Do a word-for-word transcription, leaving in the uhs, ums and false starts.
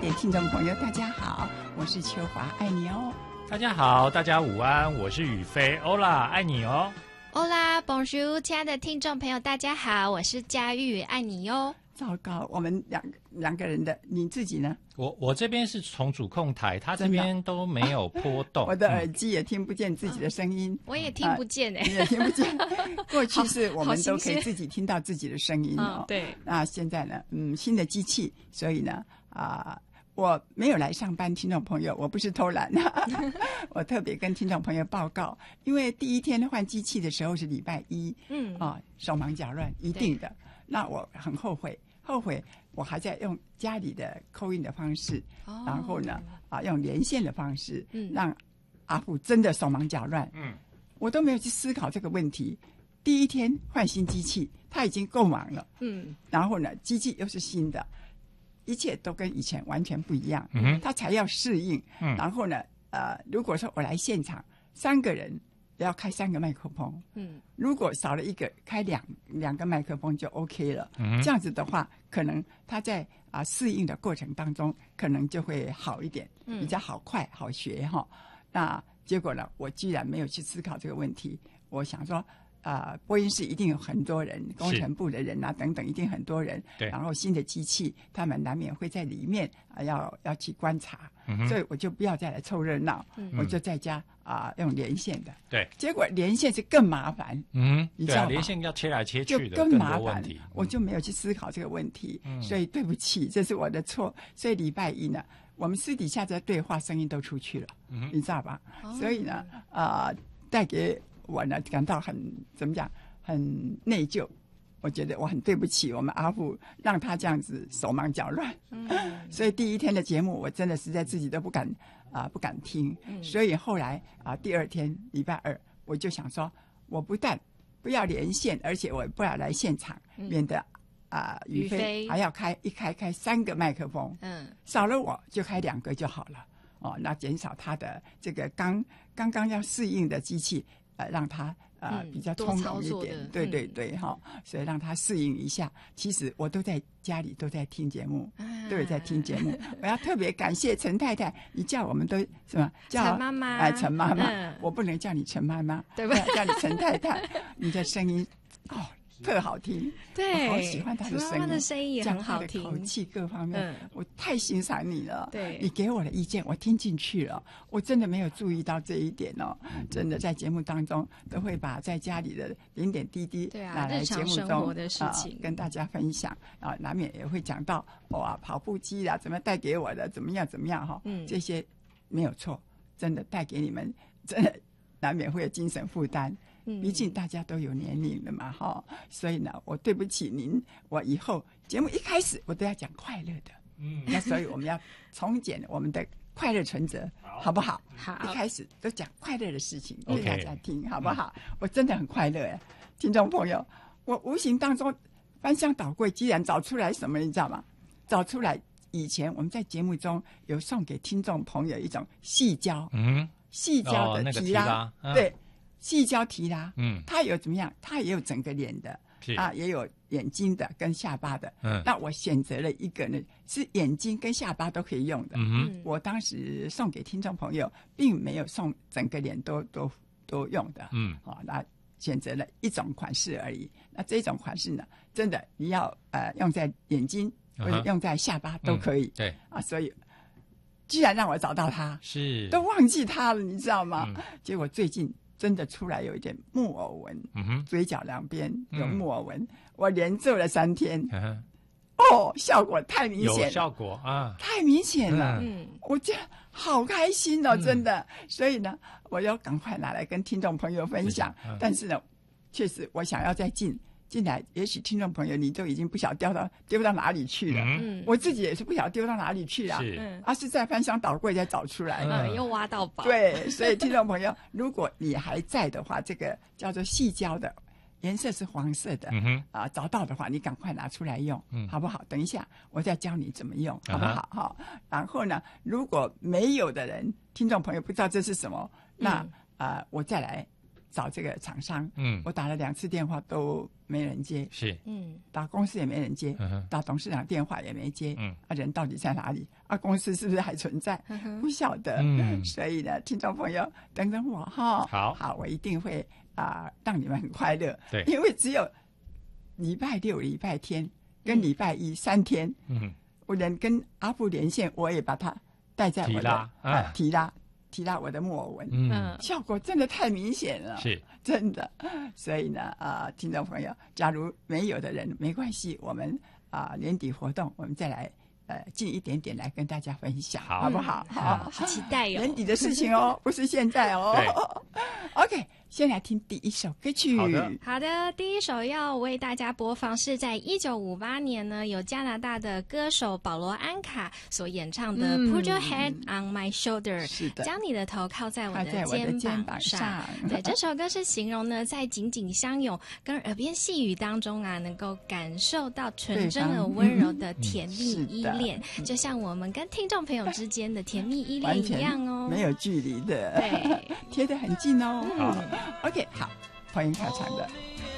点听众朋友大家好，我是秋华，爱你哦。 大家好，大家午安，我是宇飞，欧啦，爱你哦。 欧啦 Bonjour， 亲爱的听众朋友大家好，我是佳玉，爱你哟。 糟糕，我们两两个人的，你自己呢？ 我我这边是从主控台，他这边都没有波动， 我的耳机也听不见自己的声音， 嗯、我也听不见哎、欸呃，你也听不见。过去是我们都可以自己听到自己的声音哦， 嗯、对。 那现在呢，嗯，新的机器，所以呢，啊、呃，我没有来上班，听众朋友，我不是偷懒，我特别跟听众朋友报告，因为第一天换机器的时候是礼拜一，嗯啊、呃，手忙脚乱，一定的。那我很后悔，后悔我还在用家里的call in的方式，哦、然后呢，啊，用连线的方式，嗯，让阿虎真的手忙脚乱，嗯，我都没有去思考这个问题。第一天换新机器，他已经够忙了，嗯，然后呢，机器又是新的，一切都跟以前完全不一样，嗯，他才要适应，嗯，然后呢，呃，如果说我来现场，三个人。要开三个麦克风，嗯，如果少了一个，开两两个麦克风就 OK 了。嗯，这样子的话，可能他在啊、呃、适应的过程当中，可能就会好一点，嗯，比较好快好学哈。那结果呢，我居然没有去思考这个问题。我想说，啊、呃，播音室一定有很多人，工程部的人啊等等，一定很多人。对。然后新的机器，他们难免会在里面啊、呃、要要去观察，嗯，所以我就不要再来凑热闹，嗯，我就在家。啊，用连线的， 对， 结果连线是更麻烦， 嗯， 你知道吗？ 对啊，连线要切来切去的， 就更麻烦。 嗯、 我就没有去思考这个问题，嗯，所以对不起，这是我的错。所以礼拜一呢，我们私底下在对话，声音都出去了，嗯，你知道吧？哦、所以呢，啊、呃，带给我呢感到很怎么讲，很内疚。我觉得我很对不起我们阿虎，让他这样子手忙脚乱。嗯，所以第一天的节目，我真的实在自己都不敢啊、呃，不敢听。嗯，所以后来啊、呃，第二天礼拜二，我就想说，我不但不要连线，而且我不要来现场，嗯、免得啊、呃、宇飞还要开一开开三个麦克风。嗯，少了我就开两个就好了。哦，那减少他的这个刚刚刚要适应的机器，呃，让他。呃，比较从容一点，嗯、对对对，哈、嗯，所以让他适应一下。其实我都在家里都在听节目，啊、都有在听节目。我要特别感谢陈太太，你叫我们都什么叫陈妈妈？ 哎，陈妈妈，嗯、我不能叫你陈妈妈， 对吧？ 叫你陈太太，你的声音哦。特好听， 对， 我好喜欢他的声音， 妈妈的声音也很好听， 讲话的口气各方面，嗯，我太欣赏你了。 对， 你给我的意见我听进去了，我真的没有注意到这一点哦。真的在节目当中都会把在家里的点点滴滴拿来节目中的事情、 呃、跟大家分享啊，难免也会讲到哇跑步机啦，怎么带给我的，怎么样怎么样哈、哦，嗯，这些没有错，真的带给你们，真的难免会有精神负担。毕竟大家都有年龄了嘛，哈，所以呢，我对不起您，我以后节目一开始我都要讲快乐的，嗯，那所以我们要重简我们的快乐存折，好不好？ 好， 一开始都讲快乐的事情给大家听， okay, 好不好？嗯、我真的很快乐呀，听众朋友，我无形当中翻箱倒柜，居然找出来什么，你知道吗？找出来以前我们在节目中有送给听众朋友一种细胶，嗯，细胶的提拉，哦那个、提拉对。细胶提拉，嗯，它有怎么样？它也有整个脸的，啊，也有眼睛的跟下巴的，嗯，那我选择了一个呢，是眼睛跟下巴都可以用的。嗯，我当时送给听众朋友，并没有送整个脸都都都用的，嗯，啊，那选择了一种款式而已。那这种款式呢，真的你要呃用在眼睛或者用在下巴都可以，嗯、对，啊，所以居然让我找到它，是都忘记它了，你知道吗？嗯、结果最近。真的出来有一点木偶纹，嗯、哼嘴角两边有木偶纹，嗯、我连做了三天，嗯、哦，效果太明显了， 有效果啊， 太明显了，嗯，我觉得好开心哦，真的，嗯、所以呢，我要赶快拿来跟听众朋友分享，嗯、但是呢，确实我想要再进。进来，也许听众朋友你都已经不晓得丢到丢到哪里去了，嗯，我自己也是不晓得丢到哪里去了，是，而、啊、是在翻箱倒柜再找出来， 嗯，又挖到宝， 对，所以听众朋友，如果你还在的话，这个叫做细胶的，颜色是黄色的，嗯哼，啊，找到的话，你赶快拿出来用，嗯，好不好？等一下我再教你怎么用，好不好？哈、uh-huh ，然后呢，如果没有的人，听众朋友不知道这是什么，那啊、嗯呃，我再来。 找这个厂商， 嗯， 我打了两次电话都没人接， 是， 嗯， 打公司也没人接， 嗯哼， 打董事长电话也没接， 嗯， 啊，人到底在哪里？啊，公司是不是还存在？ 嗯哼不晓得， 嗯所以呢，听众朋友，等等我哈， 好好，我一定会啊、让你们很快乐， 对因为只有礼拜六、礼拜天跟礼拜一、三天， 嗯， 我连跟阿布连线，我也把它带在我的提拉呃啊提拉提拉我的木偶文， 嗯， 嗯效果真的太明显了， 是， 真的。所以呢，啊、听众朋友，假如没有的人没关系，我们啊、年底活动我们再来呃近一点点来跟大家分享， 好好不好？ 嗯好， 好期待哟、 年底的事情哦，不是现在哦。OK，先来听第一首歌曲。 好的好的，第一首要为大家播放是在一九五八年呢，由加拿大的歌手保罗安卡所演唱的《 嗯 Put Your Head on My Shoulder》， 是的， 将你的头靠在我靠在我的肩肩膀膀上。 上。 对，这首歌是形容呢，在紧紧相拥、跟耳边细语当中啊，能够感受到纯真而温柔的甜蜜依恋，就像我们跟听众朋友之间的甜蜜依恋一完全样哦。 没有距离的， 对， 贴得很近哦。 好 ，OK， 好，欢迎开场的。